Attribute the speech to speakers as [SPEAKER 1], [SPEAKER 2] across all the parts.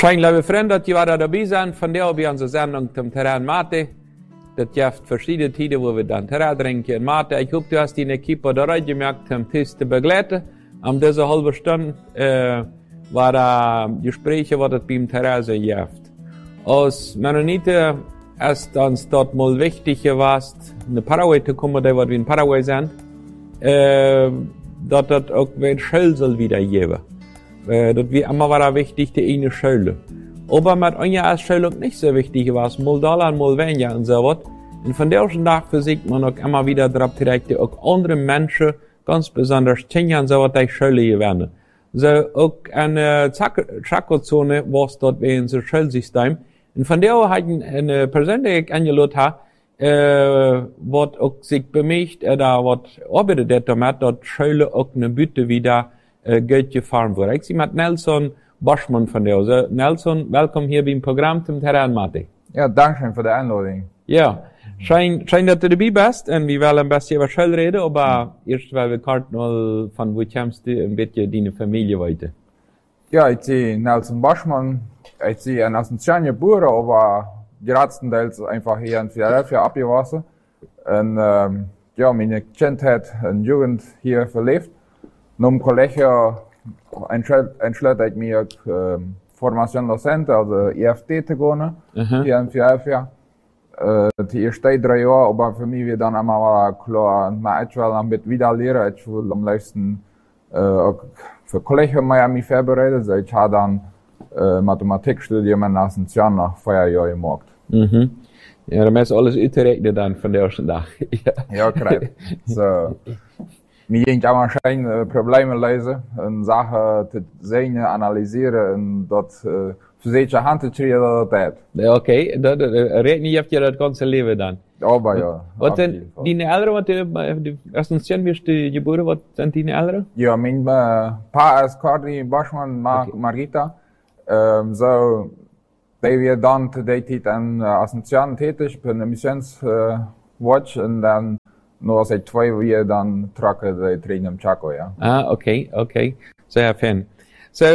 [SPEAKER 1] Schijn, liebe Freunde, dat je waren dabei zijn. Vandaag bij onze zending zum Terrain Mate. Dat heeft verschillende tijden waar we dan Terrain drinken en Mate. Ik hoop, du hast die equipe eruit gemerkt, om thuis te begleiten. Om deze halve stunde waren Gespräche, wat het beim Terrain zijn heeft. Als Mennoniten is ons dat mal wichtig geweest, naar Paraguay te komen, daar waar we in Paraguay zijn. Dat het ook weer Schule zal wiedergeven. Dat wir immer war wichtig, die eine Schule. Aber mit einer Schule auch nicht so wichtig war, mal Dollar, mal weniger und so was. Und von der Tag versucht man auch immer wieder darauf direkt, auch andere Menschen, ganz besonders Kinder und so was, die Schule gewähren. So auch eine Chaco-Zone, was dort wie in so Schulsystem. Und von der hat eine Person, die ich eingeladen habe, was auch sich bemüht, oder was arbeitet damit, dort Schule auch eine Bütte wieder Geld gefahren wurde. Ik zie met Nelson Boschman van jou. So, Nelson, welkom hier beim Programm zum Terrain Mate.
[SPEAKER 2] Ja, danke für die Einladung.
[SPEAKER 1] Ja, schön, dat du dabei bist und wir wollen ein bisschen über Schule reden, aber erst weil wir kort mal von wo kommst du ein bisschen deine Familie weiter.
[SPEAKER 2] Ja, ich sehe Nelson Boschman. Ich sehe ein Asunción geboren, aber größtenteils einfach hier in Philadelphia abgewachsen. Und ja, meine Kindheit und Jugend hier verlebt. Nom collegio entschloot ik me ook formación docente, also EFT te gaan, hier in Philadelphia. Die eerste 3 jaar, maar voor mij weer dan allemaal wel klaar, maar ik wil een beetje wieder leren, ik wil am liefsten ook voor collegio Miami voorbereiden, dus ik heb dan Mathematikstudium in Asunción nog 4 jaar gemaakt.
[SPEAKER 1] Ja, dan is alles uitgerekend dan van de eerste dag.
[SPEAKER 2] Ja, krijg. So. Mir ging auch wahrscheinlich Probleme lösen und Sachen zu sehen, analysieren und dort für sich Hand zu kriegen, dass das
[SPEAKER 1] Ja, okay, dat reden je je dat ganze Leben dann.
[SPEAKER 2] Aber ja.
[SPEAKER 1] Wat zijn die Eltern, wat de Asunción bist du geboren, wat zijn die Eltern?
[SPEAKER 2] Ja, mijn pa is Cardi Boschman, Margita. So, die wir dann zu der Zeit in Asunción tätig, bei einer Missionswatch und dann nur seit 2 Jahren dann trocken die Trainer im Chaco, ja.
[SPEAKER 1] Ah, okay. Sehr fijn. So,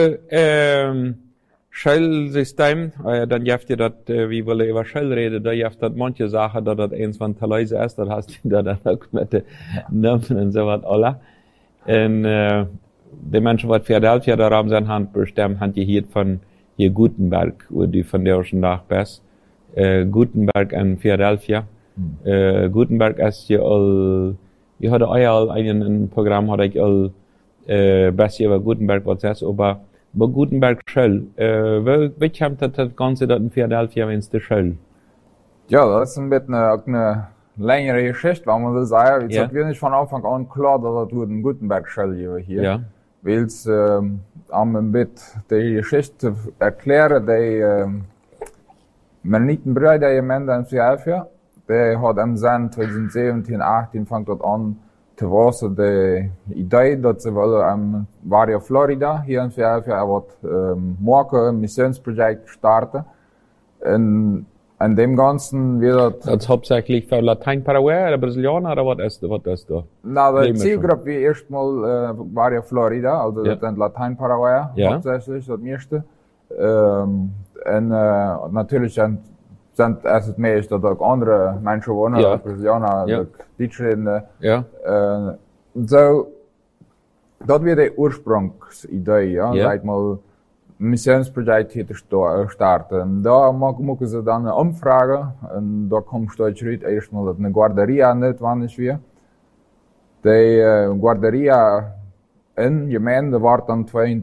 [SPEAKER 1] Schulsystem, dann jaft je dat, wie willen über Schule reden, da jaft dat manche Sachen, dat dat eins van Talise ist, dat hast du da ook met de Namen und so wat alle. Und, die Menschen, wat Philadelphia da raum zijn hand bestemmen, hand je hier von hier Gutenberg, wo die von der schon nach best. Gutenberg in Philadelphia. Gutenberg ist ja al, je hadden al een programma, had ik al best über Gutenberg wat zes, aber Gutenberg Schule, wie kommt das Ganze dort in Philadelphia, wenn es die Schule?
[SPEAKER 2] Ja, das ist ein bisschen eine längere Geschichte, weil man so sagen, es war nicht von Anfang an klar, dass es eine Gutenberg-Schule hier. Ja. Weil es ein bisschen die Geschichte erklären, die Mennonitenbrüder in Philadelphia, die hat im Jahr 2017, 18 fängt dort an, te was de idee dat ze willen Barrio Florida hier in Philadelphia wat maken een missionsproject starten. En dem Ganzen wird
[SPEAKER 1] das hauptsächlich für Latein Paraguay oder Brasilianer oder was ist da?
[SPEAKER 2] Na, die Zielgruppe wie erstmal Barrio Florida, also das sind Latein Paraguay hauptsächlich das meiste. En natürlich sind es meest dat ook andere mensen wonen, Brasilianer, Deutschreden. So, dat weer de oorsprongsidee, zeg maar, missionsproject hier te starten. Daar moeten ze dan omvragen en daar komt steeds uit eerstmal dat een guarderia notwendig weer. De guarderia in gemeente wordt dan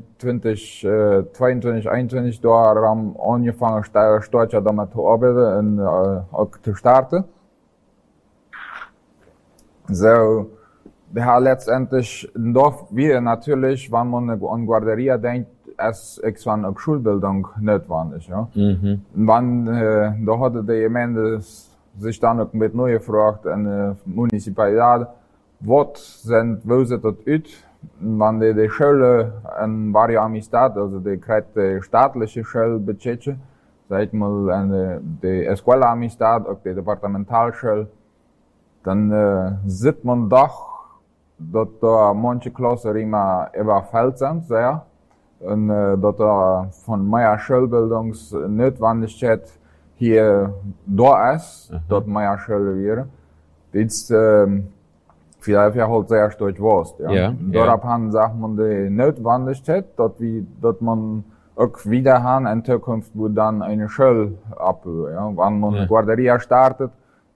[SPEAKER 2] 2021 daar aangevangen Stadtje damit te arbeiten en ook te starten. So, we hebben letztendlich doch wieder natürlich, wenn man an Guarderia denkt, ist irgendwann auch Schulbildung notwendig, ja. Wann, da hatte die Gemeinde sich dann auch mit neu gefragt an die Municipalität, wo sieht das aus? Wenn die Schule in Barrio Amistad, also die kriegt die staatliche Schule bezahlt, sag mal, die Escuela Amistad, auch die Departementalschule, dann sieht man doch, dass da manche Klassen immer überfällt sind, sehr. und dat von meiner Schulbildungsnotwendigkeit hier da ist, dat meiner Schule wäre. Dit Philadelphia halt sehr stark was. Ja. Daraufhin sagt man die Notwendigkeit, dat man auch wieder haben in Zukunft, wo dann eine Schule abhören. Ja. Wenn man eine Guarderia startet,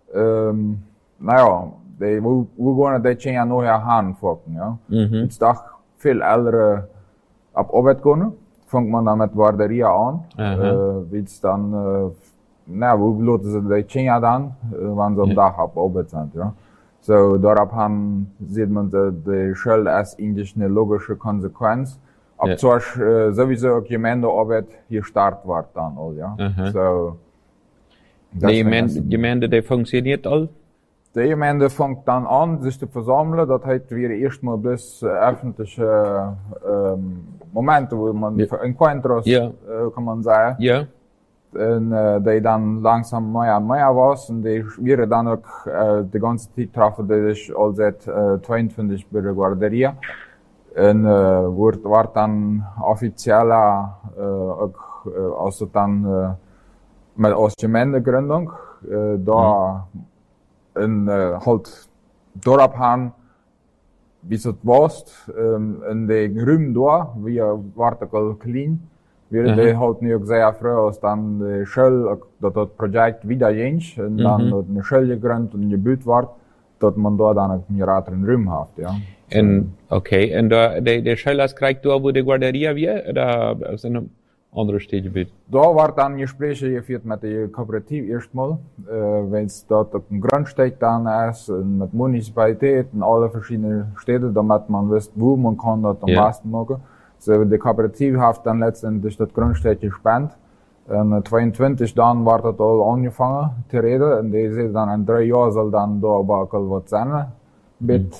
[SPEAKER 2] wo gaan die Tjenja nog gaan fokken. Ja. Jetzt doch veel ältere ab Arbeit gehen, fängt man dann mit Guarderia an. Jetzt dann, wo lassen sie die Tjenja dann, wenn sie am Tag ab Arbeit sind. Ja. So, daraufhin sieht man die Schule als eigentlich eine logische Konsequenz. Ob zwar sowieso auch Gemeindearbeit hier startet wird dann all, ja. So,
[SPEAKER 1] die Gemeinde, die funktioniert all?
[SPEAKER 2] Die Gemeinde fängt dann an, sich zu versammeln. Das heißt, wir erstmal bis öffentliche Momente, wo man Encuentros, kann man sagen.
[SPEAKER 1] Ja.
[SPEAKER 2] Und die dann langsam mehr und mehr was. Und die wir dann auch die ganze Zeit treffen, die sich all seit 22 bei der Guarderia. Und wird dann offizieller also dann mit als Gemeindegründung da in halt dorabhan wie es was in den Räumen da wir warten clean wir die halt nu ook sehr froh als dann die Schule dat Projekt wieder jens und dann eine Schule gegründet und gebaut wird, dat man da dann einen rateren Raum hat, ja.
[SPEAKER 1] En okay, en de Schulers krijgt door wo de Guarderia weer, oder aus einem anderen Städtebiet?
[SPEAKER 2] Da war dann Gespräche geführt mit der Kooperative erstmal, wenn es dort auf dem Grundstück dann ist, mit Municipalität und alle verschiedenen Städte, damit man wisst, wo man kann das am besten machen. So, die Kooperative hat dann letztendlich das Grundstück gespannt. Und 22 dann war das all angefangen zu reden, und die sehen dann in 3 Jahren soll dann da aber auch was sein. Damit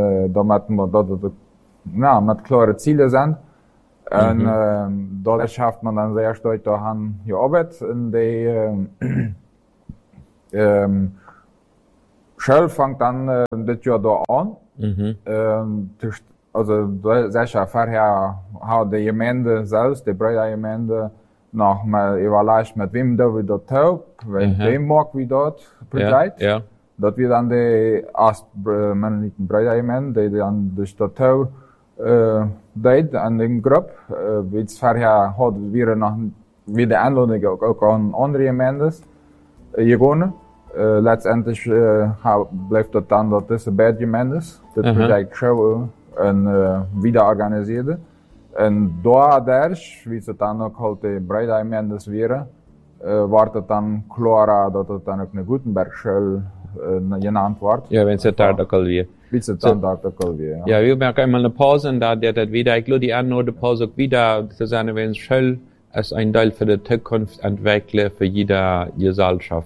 [SPEAKER 2] mit klare Ziele sind. Und dadurch schafft man dann sehr stark daran gearbeitet. Und die Schule fängt dann das Jahr da an. Also sicher vorher hat die Gemeinde selbst, die Brüder Gemeinde, noch mal überlegt, mit wem da wir dort taugt, wem mag wir dort Projekt.
[SPEAKER 1] Ja.
[SPEAKER 2] Dat wir dann die erst Mennoniten Brüdergemeinde, die dann durch das Tau deed an den Gruppe. Wie vorher hat wir noch wieder Einladung auch an andere Gemeinden gegangen. Letztendlich bleibt das dann, dass diese beiden Gemeinden das Projekt schauen und wieder organisieren. Und dadurch, wie es dann auch halt die Brüdergemeinde wäre, war das dann klarer, dass das dann auch eine Gutenberg-Schule genannt wordt.
[SPEAKER 1] Ja, wenn es daar ook alweer.
[SPEAKER 2] Wie es dann dort auch alweer.
[SPEAKER 1] Ja, wir merken einmal eine Pause und da das wieder, ich glaube, die andere Pause auch wieder zu sein, wenn es Schule als ein Teil für die Zukunft entwickeln für jede Gesellschaft.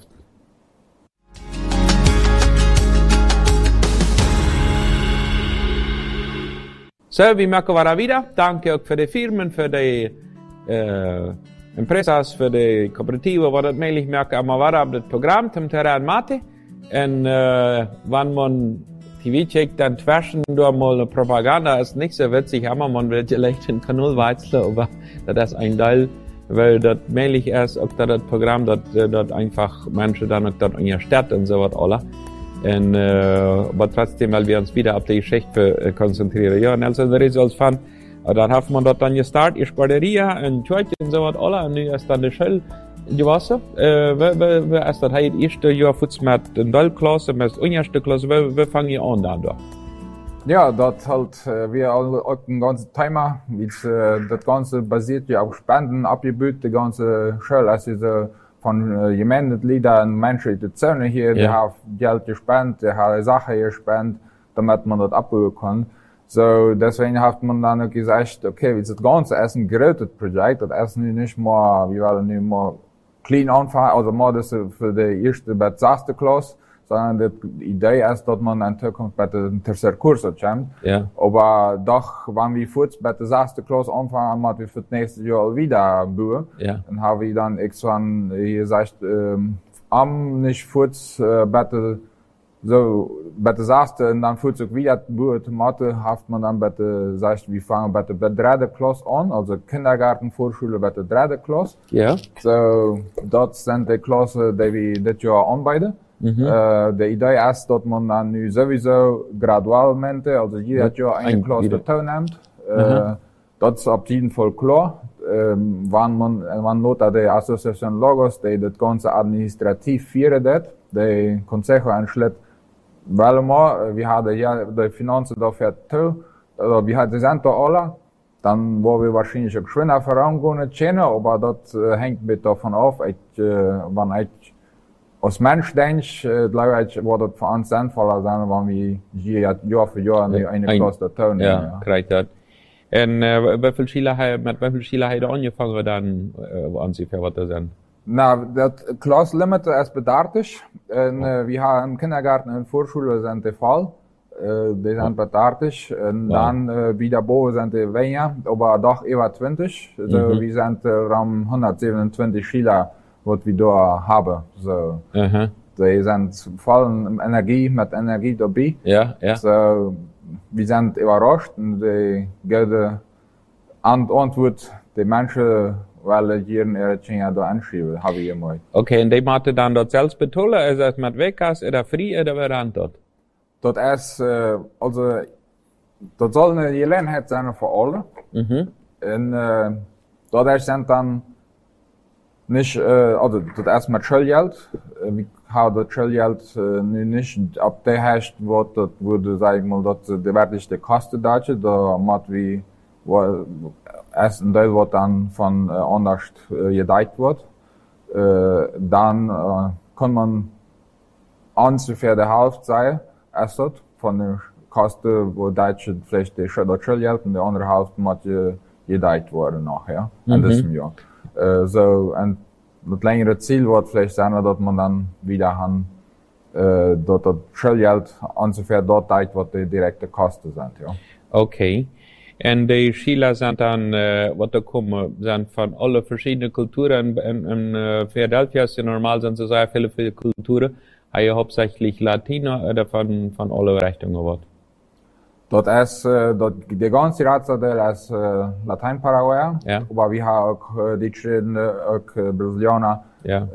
[SPEAKER 1] So, wir merken wir wieder. Danke auch für die Firmen, für die Empresas, für die Kooperative, was das möglich merken, aber war das Programm zum Terrain Mate. En wenn man TV checkt, dann zwischen durch mal Propaganda ist nicht so witzig, aber man wird vielleicht den Kanal wechseln, aber das ist ein Teil, weil das möglich ist, auch das Programm, dort einfach Menschen dann auch dort in der Stadt und so was alle. Und aber trotzdem, weil wir uns wieder auf die Geschichte konzentrieren. Ja, Nelson, der ist als Fan, dann hat man dort dann gestartet, ich Guarderia und Church und so was alle, und nu ist dann die Schule. Gewasser, als dat hij het eerste jaar voets met een dagklasse, met de eerste klasse, we vangen je aan dan?
[SPEAKER 2] Ja, dat halt wir auch ein ganzes Thema, das Ganze basiert ja auf Spenden, abgebildet, die ganze Schule, also so von Gemeindegliedern, Menschen, die Zähne hier, die haben Geld gespendet, die haben Sachen gespendet, damit man das abbilden kann. So, deswegen hat man dann gesagt, okay, das Ganze ist ein gerötetes Projekt, das ist nicht mal, wir wollen nicht mal clean anfangen, also mal das für die erste bis 6. Klasse, sondern die Idee ist, dass man in Zukunft bei den terceren Kurs kommt.
[SPEAKER 1] Ja.
[SPEAKER 2] Aber doch, wenn wir kurz bei der 6. Klasse anfangen, haben wir für das nächste Jahr wieder bauen.
[SPEAKER 1] Ja.
[SPEAKER 2] Dann haben wir dann irgendwann gesagt, nicht kurz bei der so, bitte sagst du, und dann fühlt sich wieder die Mathe, haft man dann bitte, sagst, wir fangen bitte bei der 3. Klasse an, also Kindergarten, Vorschule bei der 3. Klasse.
[SPEAKER 1] Ja.
[SPEAKER 2] So, dort sind die Klasse, die wir das Jahr anbieten. Die Idee ist, dass man dann nu sowieso gradualmente, also jeder Jahr eine Klasse dazu nimmt. Das ist auf jeden Fall klar. Wann nota die Association Logos, die das Ganze administrativ führen, die Consejo anschlägt, weil wir haben ja die Finanzen dafür zu, oder wir haben die sind da alle, dann wo wir wahrscheinlich auch schneller vorangehen können, aber das hängt mit davon ab, wenn ich als Mensch denke, glaube ich, wird das für uns sinnvoller sein, wenn wir Jahr für Jahr eine Klasse dazu nehmen.
[SPEAKER 1] Ja, korrekt. Und mit wie viel Schüler habt ihr angefangen dann, ungefähr, was das sind?
[SPEAKER 2] Na, das Klasslimit ist bedartig. Wir haben im Kindergarten und Vorschule sind die Fall. Die sind bedartig. Und dann wieder boven sind die weniger, aber doch über 20. So, wir sind rund 127 Schüler, was wir da haben. So. Die sind voll mit Energie dabei.
[SPEAKER 1] Ja, ja.
[SPEAKER 2] So, wir sind überrascht und die geben Antwort, die Menschen, weil hier in Eritrea da anschreiben, habe ich immer.
[SPEAKER 1] Okay, und die machen dann dort selbst betollen, ist das mit Wekas oder frei oder wer dann dort?
[SPEAKER 2] Das ist, also, das soll eine Gelegenheit sein für alle. Und, dort sind dann nicht, also, das ist mit Schulgeld. Wir haben das Schulgeld nicht, ab der heißt, das würde, sag ich mal, das die wirkliche Kosten dazu, da macht wie, erst ein Teil, was dann von anders gedeiht wird. Dann kann man ungefähr die Hälfte sein, erst von der Kosten, wo Deutsche vielleicht das Schulgeld und die andere Hälfte muss gedeiht worden nachher, in diesem Jahr. So, und das längere Ziel wird vielleicht sein, dass man dann wieder haben, dass das Schulgeld ungefähr dort deiht, was die direkte Kosten sind, ja.
[SPEAKER 1] Okay. Und die Schüler sind dann, was da kommen, sind von allen verschiedenen Kulturen. In Philadelphia ist ja normal, sind so sehr viele Kulturen. Haben hauptsächlich Latino oder von allen Richtungen was?
[SPEAKER 2] Das ist, die ganze Ratsadel ist Latein-Paraguayer.
[SPEAKER 1] Ja.
[SPEAKER 2] Aber wir haben auch Deutsche, auch Brasilianer.
[SPEAKER 1] Ja.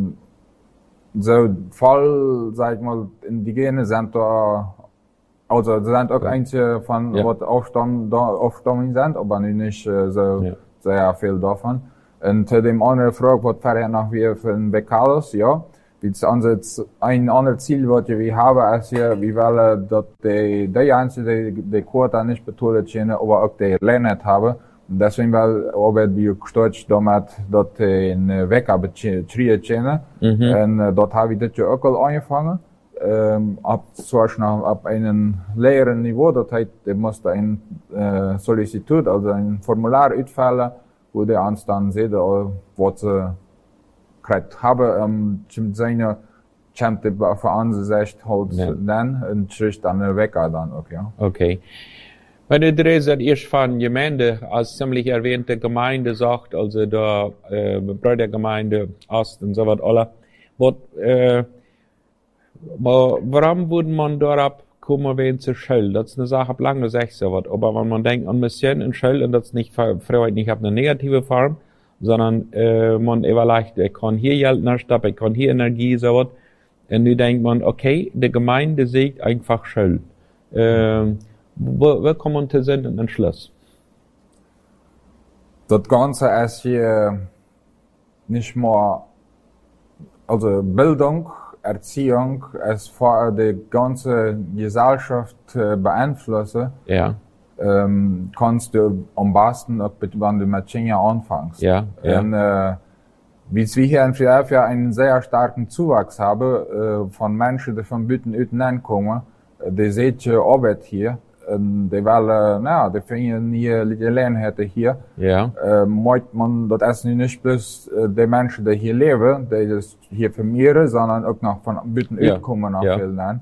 [SPEAKER 2] So voll, sag ich mal, Indigene sind da. Also, das sind auch einige von, was Aufstammung sind, aber nicht so sehr viel davon. Und zu dem anderen Frage, was vorher noch wie für ein Bekalos, ja. Ein anderes Ziel, was wir haben, ist hier, wir wollen, dass die einzigen, die Quota nicht betont können, aber auch die Lernen haben. Und deswegen, weil, wir gestützt damit, dass die in Wecker beschrieben können. Und dort habe ich das ja auch angefangen. Ab einem leeren Niveau, das heißt, der musste ein Sollicitud, also ein Formular ausfüllen, wo der uns dann sieht, was sie gekriegt haben, zum seine kommt der für uns echt halt dann und schrift dann weg dann auch, ja.
[SPEAKER 1] Okay. Wenn du drehst, erst von Gemeinde, als ziemlich erwähnte Gemeinde sagt, also da, Brüdergemeinde, Ost und so was, alle, warum würde man darauf kommen, wenn zur Schule? Das ist eine Sache, ab lange gesagt so was. Aber wenn man denkt an Mission in Schule, und das nicht, Freiheit nicht auf eine negative Form, sondern, man überlegt, ich kann hier Geld nachstappen, ich kann hier Energie, so was. Und nu denkt man, okay, die Gemeinde sagt einfach Schule. Wo kommt man zu sind in den Schluss?
[SPEAKER 2] Das Ganze ist hier nicht mehr, also Bildung, Erziehung, es vor die ganze Gesellschaft beeinflussen.
[SPEAKER 1] Ja.
[SPEAKER 2] Kannst du am besten, wenn du mit China anfängst.
[SPEAKER 1] Ja, ja.
[SPEAKER 2] Und, wie wir hier in Philadelphia einen sehr starken Zuwachs haben, von Menschen, die von Bütten kommen, die sehen Arbeit hier. Und die wollen, die finden hier die Gelegenheiten hier.
[SPEAKER 1] Ja.
[SPEAKER 2] Man, das ist nicht bloß die Menschen, die hier leben, die das hier vermehren, sondern auch noch von Bütten kommen nach Finnland.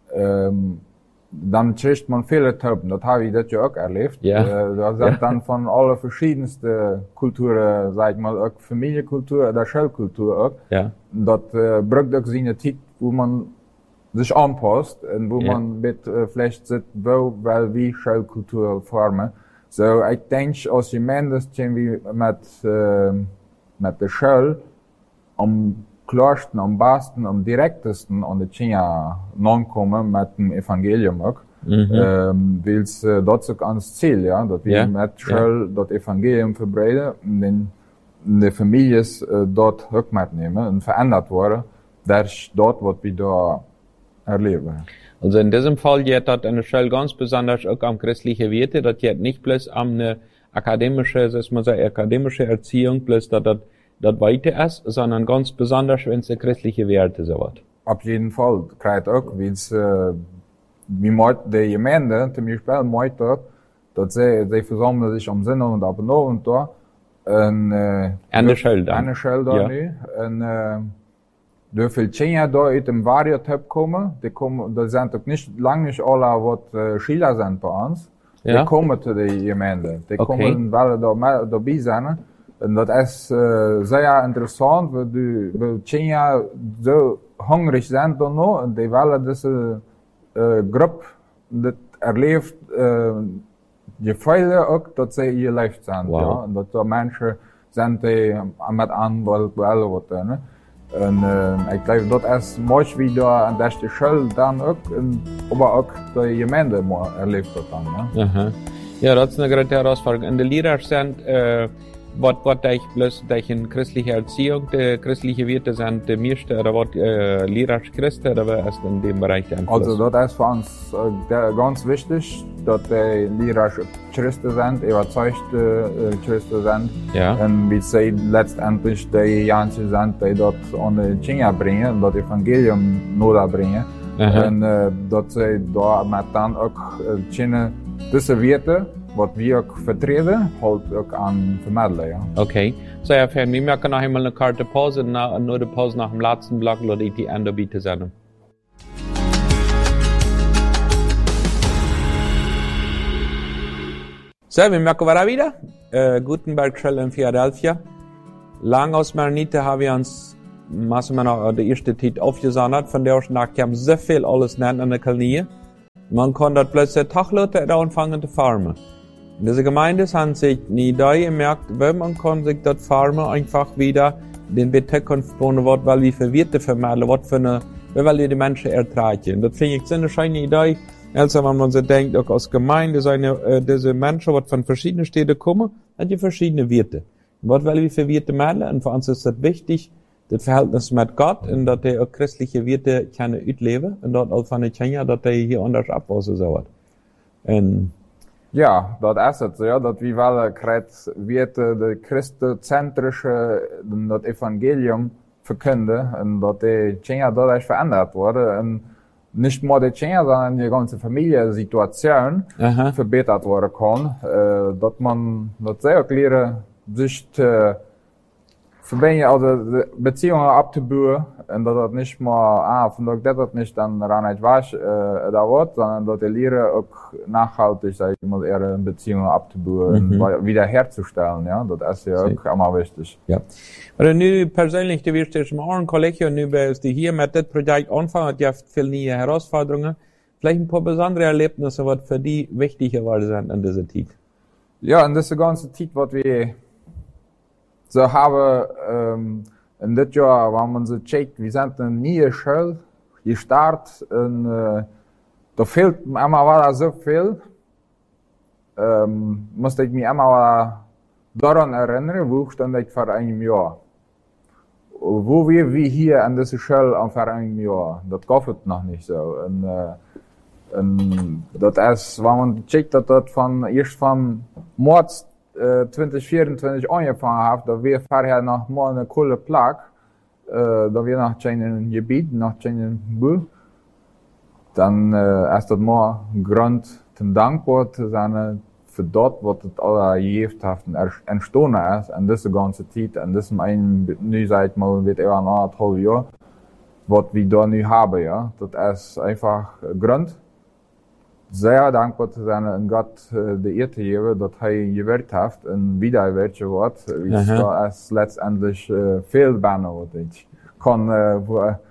[SPEAKER 2] Dann kriegt man viele Typen, das habe ich das ja auch erlebt.
[SPEAKER 1] Ja.
[SPEAKER 2] Das sind dann von allen verschiedensten Kulturen, sag ich mal, auch Familienkultur oder Schulkultur auch.
[SPEAKER 1] Ja.
[SPEAKER 2] Das bringt auch seine Zeit, wo man sich anpasst und wo man mit vielleicht sieht, weil wie Schulkultur formen. So, ich denke, als je mindest wie mit der Schule am klarsten, am besten, am direktesten an die China ankommen mit dem Evangelium auch. Weil es dort auch ans Ziel, ja, dass wir mit Schule das Evangelium verbreiten und die Familien dort auch mitnehmen und verändert worden, durch dort, was wir da erleben.
[SPEAKER 1] Also in diesem Fall geht das eine Schule ganz besonders auch am christlichen Werte, das geht nicht bloß am eine akademische, akademische Erziehung, bloß dass das weiter ist, sondern ganz besonders, wenn es christliche Werte so wird.
[SPEAKER 2] Auf jeden Fall, kriegt auch, wie es, wie meint die Gemeinde, zum Beispiel meint das, dass sie versammeln sich am Sinne und ab und da, an
[SPEAKER 1] der Schule dann.
[SPEAKER 2] An der Schule da nu, und, dürfen Kinder da uit dem Variatyp kommen, da sind auch lang nicht alle, was Schüler sind bei uns, die kommen zu der Gemeinde, die kommen, weil da dabei sind. Und das ist sehr interessant, weil Kinder so hungrig sind da noch, und die wollen diese Gruppe, das erlebt Gefühle auch, dass sie ihr Leben sind.
[SPEAKER 1] Wow.
[SPEAKER 2] Ja? Und dass da Menschen sind, die mit an wollen, ne? Und ich glaube, das ist manchmal wieder an der Schule dann auch, aber auch die Gemeinde erlebt das dann. Ja,
[SPEAKER 1] ja, das ist eine große Herausforderung. Und die Lehrer sind, was ich bloß durch eine christliche Erziehung, die christliche Werte sind die meiste, oder was Lehrer Christen, oder was ist in dem Bereich der Einfluss?
[SPEAKER 2] Also, das ist für uns ganz wichtig, dass die Lehrer Christen sind, überzeugte Christen sind.
[SPEAKER 1] Ja.
[SPEAKER 2] Und wie sie letztendlich die Jansen sind, die dort an die Kinder bringen, das Evangelium nur bringen. Und dass sie da mit dann auch diese Werte, was wir auch vertreten, halt auch an vermitteln, ja.
[SPEAKER 1] Okay. So, ja, wir machen noch einmal eine Karte Pause, nur die Pause nach dem letzten Block, oder die Ende bitte sein. So, wir machen weiter wieder. Gutenberg Schule in Philadelphia. Lang aus Maronite haben wir uns, die erste Zeit aufgesondert, von der ersten Tag kam so viel alles nennen an der Kolonie. Man kann dort plötzlich Tagleute da anfangen zu farmen. In dieser Gemeinde haben sich eine Idee gemerkt, wenn man kann sich dort farmen einfach wieder den Betekunft bauen, weil wir für Werte vermitteln, weil wir die Menschen ertragen. Das finde ich eine schöne Idee, also wenn man so denkt, auch als Gemeinde diese Menschen, die von verschiedenen Städten kommen, haben die verschiedene Werte. Was wollen wir für Werte melden? Und für uns ist das wichtig, das Verhältnis mit Gott, und dass die auch christliche Werte können ausleben, und dort auch von den Kindern, dass die hier anders abwachsen sollen.
[SPEAKER 2] Ja, das ist es, ja, dass wir wollen, Werte, die christozentrische, das Evangelium verkünden, und dass die Kinder dadurch verändert wurden, und nicht nur die Kinder, sondern die ganze Familiensituation verbessert werden kann, dass sie auch lernen, sich verbinden, also Beziehungen abzubauen, und dass das nicht mal, von das nicht dann nicht was, da wird, sondern dass die lernen auch nachhaltig, sag ich mal, ihre Beziehungen abzubauen und wiederherzustellen, ja, das ist ja auch immer wichtig.
[SPEAKER 1] Ja. Aber nu persönlich, du wirst jetzt mal ein Kollege, und nu bist du hier mit dem Projekt anfangen, und du hast viele neue Herausforderungen, vielleicht ein paar besondere Erlebnisse, was für die wichtig geworden sind in dieser Zeit.
[SPEAKER 2] Ja, in dieser ganzen Zeit, was wir so haben, in dit Jahr, wenn man so checkt, wir sind eine neue Schule gestartet, und da fehlt mir immer so viel, musste ich mich immer daran erinnern, wo stand ich vor einem Jahr. Wo wir wie hier an dieser Schule vor einem Jahr, das geht noch nicht so. Und das ist, wenn man checkt, dass das erst von März 2024 angefangen hat, da wir vorher noch mal eine coole Plage, da wir noch kein Gebiet, noch kein Buch, dann ist das mal ein Grund zum dankbar zu sein für dort, was das alle Gehefthaften entstanden ist, an diese ganze Zeit, an diesem einen, nu seit mal, wird eher noch ein halbes Jahr, was wir da nu haben, ja. Das ist einfach ein Grund, sehr dankbar zu sein und Gott die Ehre zu geben, dass er gewährt hat und wieder gewährt wird, wie es letztendlich viel besser wird. Ich kann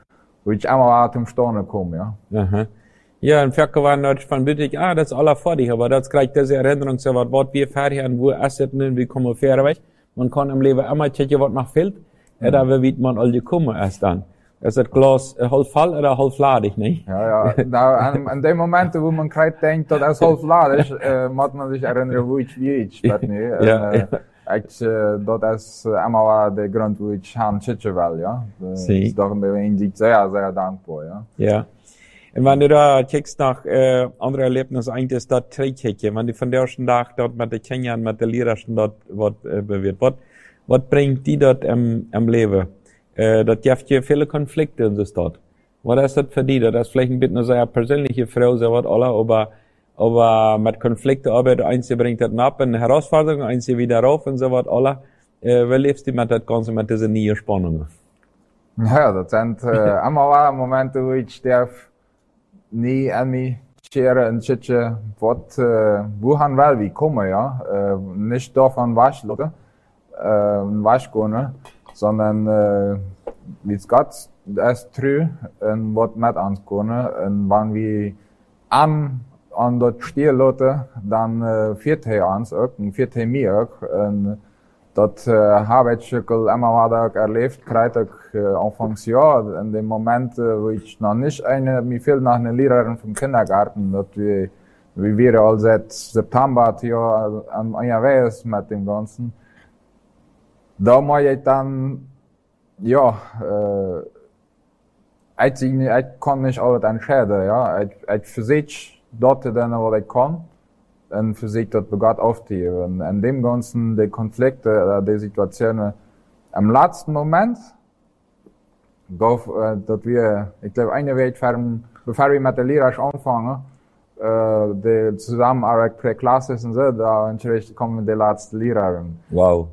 [SPEAKER 2] wo ich einmal zum Sturne komme, ja.
[SPEAKER 1] Aha. Ja, und Ferkel war natürlich von Büttig, das ist aller fertig, aber das kriegt diese Erinnerung, so was wir fertig haben, wo Essen sind, wie kommen wir fair weg. Man kann im Leben immer checken, was noch fehlt, da wird man all gekommen erst dann. Ist das Glas halb voll oder halb ladig, nicht?
[SPEAKER 2] Ja, an dem Moment, wo man gerade denkt, dat is halb ladig, moet man sich erinnern, wo ich wie ich bin, ne? Dat is immer der Grund, wo ich han zitten will, ja. Daarom ben ik sehr, sehr dankbar, ja.
[SPEAKER 1] Ja. Und wenn du da checkst nach andere Erlebnisse, eigentlich ist das Trickhecken, wenn du von der ersten Tag dort mit den Kindern, mit den Lehrern dort wird, was bringt die dort im Leben? Das gibt ja viele Konflikte in der Stadt. Was ist das für die? Das ist vielleicht ein bisschen eine sehr persönliche Frage, so was alle, aber mit Konflikten arbeitet, eins bringt das ab, eine Herausforderung, eins wieder rauf und so was alle. Wie lebst du mit das Ganze, mit diesen neuen Spannungen?
[SPEAKER 2] Ja, das sind immer Momente, wo ich darf nie an mich scheren und schützen, wohin will wie kommen, ja. Nicht davon waschen, waschen, sondern wie es geht, das ist true und was mit uns können. Und wenn wir an dort stehen lassen, dann führt uns auch und führt mir auch. Und das habe ich immer wieder erlebt, gerade anfangs Jahr, in dem Moment, wo ich noch nicht mir fehlt nach einer Lehrerin vom Kindergarten, dass wir all seit September hier am unterwegs mit dem Ganzen. Da muss ich dann, ja, ich kann nicht alles entscheiden, ja. Ich versuche dort dann, was ich kann, und versuche dort begabt aufzuheben. Und in dem Ganzen, die Konflikte, die Situationen, im letzten Moment, dass wir, ich glaube, eine Weg, bevor wir mit der Lehrer anfangen, die Zusammenarbeit per Klasse und so, da kommen die letzte Lehrerin.
[SPEAKER 1] Wow.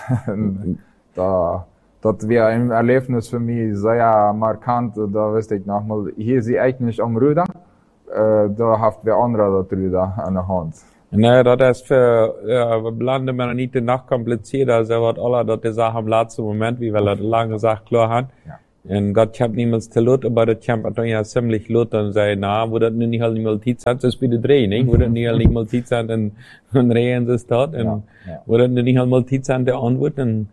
[SPEAKER 2] Das wäre ein Erlebnis für mich sehr markant. Da wüsste ich nochmal, hier sie eigentlich am Ruder, da habt wir andere da Ruder an der Hand.
[SPEAKER 1] Nee, das ist für blinde Mennoniten noch komplizierter, also was alle dort die Sache am letzten Moment, wie wir das lange Sache klar haben. Ja. Und Gott kommt niemals zu Lot, aber das kommt natürlich ja ziemlich Lot und sagt, wo das nicht halt nicht mal Zeit sein, das ist bitte drehen, nicht? Wo das nicht halt nicht mal Zeit sein, und reden sie es dort, und wo das nicht halt mal Zeit sein, der Antwort, und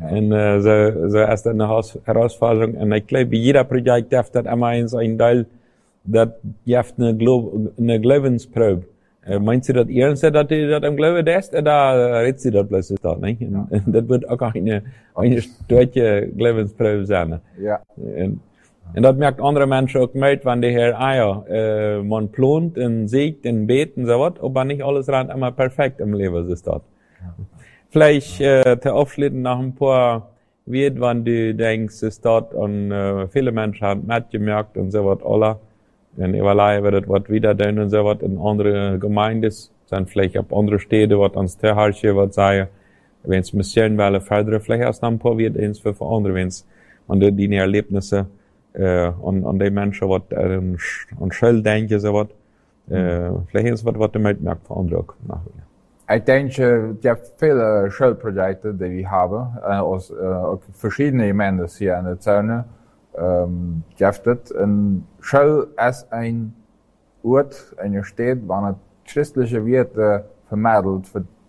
[SPEAKER 1] so ist das eine Herausforderung. Und ich glaube, jeder Projekt darf das immer ein Teil, das gibt eine Glaubensprobe. Meinst du das ernst, dass du das am Glauben hast, oder redest du das bloß da, nicht? Ja. Das wird auch eine starke Glaubensprobe sein. Ja. Und das merkt andere Menschen auch mit, wenn die hier, man plant und sieht und betet und so was, aber nicht alles rennt immer perfekt im Leben ist das. Ja. Vielleicht, zu abschließen nach ein paar wird, wenn du denkst, es dort und viele Menschen haben mitgemerkt und so was, alle. Und überlegen wird das wieder tun und so was in andere Gemeinden, dann vielleicht auf andere Städte, was ans Terharche, was sagen, wenn es Mission will, fördern, vielleicht erst noch ein paar wird eins für andere, wenn es, und die Erlebnisse, an die Menschen, was, an Schuld denken, so was, vielleicht ist was du mitmerkst für andere auch nachher.
[SPEAKER 2] Ich denke, es gibt viele Schulprojekte, die wir haben, aus verschiedenen Gemeinden hier in der Zone. Giftet. Und Schule ist ein Ort, eine Stadt, wo christliche Werte vermittelt,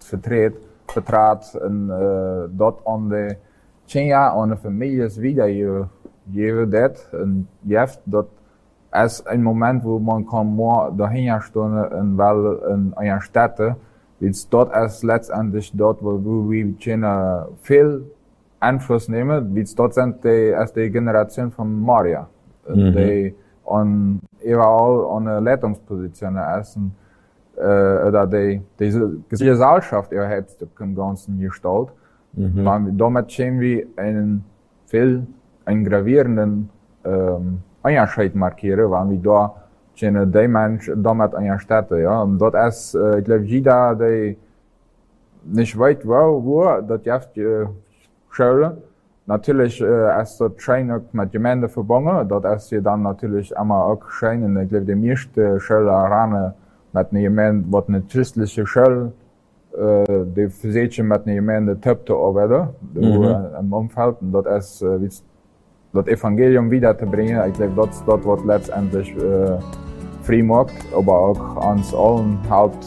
[SPEAKER 2] vertrat und dort an die Kinder und die Familien wiedergeben das. Und dort ist ein Moment, wo man mehr dahin stehen und weil in einer Stadt, dort ist letztendlich dort, wo wir Kinder viel Einfluss nehmen, wie dort sind die Generation von Maria, die überall an Leitungspositionen ist, oder diese Gesellschaft überhaupt im Ganzen gestaltet. Damit sehen wir einen gravierenden Unterschied markieren, weil wir da die Menschen damit an der Stadt, ja. Und dort ist, ich glaube, jeder, der nicht weiß, wo, das gibt Schule. Natürlich ist das schön auch mit Gemeinde verbunden. Dort ist sie dann natürlich immer auch schön. Und ich glaube, die meisten Schüler mit einer Gemeinde, was eine christliche Schule, die versuchen mit einer Gemeinde top zu arbeiten, im Umfeld. Und dort ist, das Evangelium wiederzubringen. Ich glaube, das ist das, was letztendlich frei macht, aber auch uns allen helpt,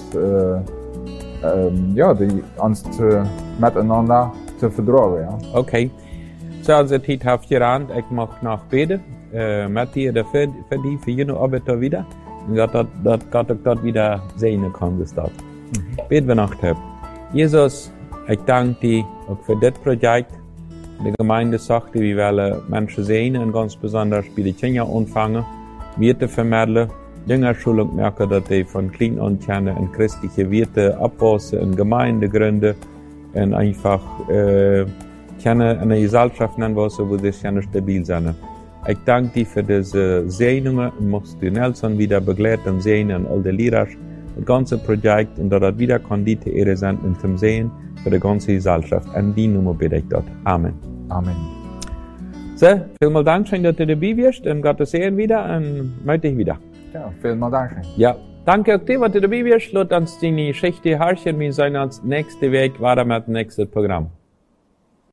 [SPEAKER 2] uns miteinander zu vertragen. Ja.
[SPEAKER 1] Okay. Zoals het hier heeft gerand, ik mag nog bidden. Met die voor jullie arbeid wieder. En dat Gott ook dat wieder sehen kann, dus dat. Beten we nog hebben. Jesus, ik dank die ook voor dit project. De gemeente zegt, we willen mensen zien en ganz besonders bij de kinderen ontvangen. Werte vermittelen. Jüngerschulung merken dat die van klein aan kennen en christliche Werte abwassen en Gemeinde gründen. En einfach kennen eine Gesellschaft nennen, wo sie stabil sind. Ich danke dir für diese Segnungen und möchtest du Nelson wieder begleiten, sehen und all die Lehrer, das ganze Projekt und dass das wieder Kondite Ehre sind und zum Sehen für die ganze Gesellschaft. An die Nummer bitte ich dort. Amen.
[SPEAKER 2] Amen.
[SPEAKER 1] So, vielen Dank, schön, dass du dabei bist und Gott sehen wieder und möchte ich wieder.
[SPEAKER 2] Ja, vielen Dank.
[SPEAKER 1] Ja, danke auch dir, dass du dabei bist. Lass uns die Geschichte herrschen. Wir sehen uns nächste Woche weiter mit dem nächsten Programm.